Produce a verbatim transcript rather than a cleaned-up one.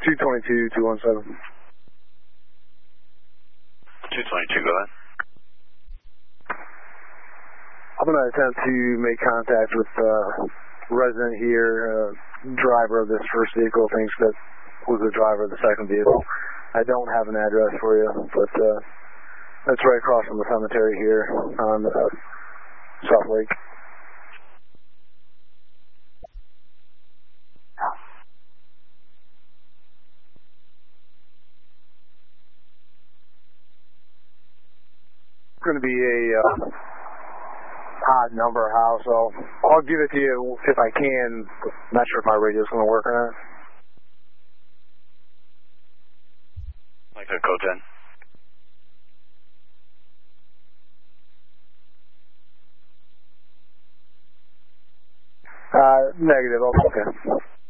two twenty-two, two one seven. two twenty-two, go ahead. I'm going to attempt to make contact with the uh, resident here, uh, driver of this first vehicle, thinks that was the driver of the second vehicle. I don't have an address for you, but uh, that's right across from the cemetery here on uh, South Lake. It's going to be a uh, odd number house, so I'll give it to you if I can. Not sure if my radio's going to work or not. Like a code ten. Uh, negative. Okay.